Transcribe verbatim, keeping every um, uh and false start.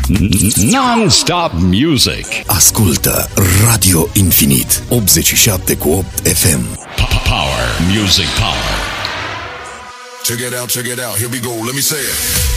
Non-stop music. Ascultă Radio Infinit optzeci și șapte cu opt F M. Power, music power. Check it out, check it out. Here we go. Let me say it.